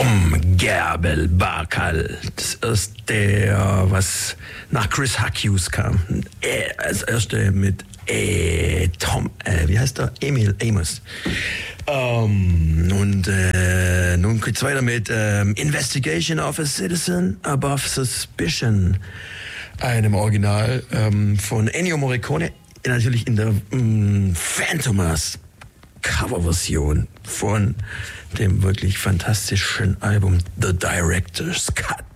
Gerbel Barkal. Das erste, was nach Chris Hughes kam. Als erste mit wie heißt der? Emil Amos. Nun geht's weiter mit Investigation of a Citizen Above Suspicion. Einem Original von Ennio Morricone. Natürlich in der Phantomas Coverversion von dem wirklich fantastischen Album The Director's Cut.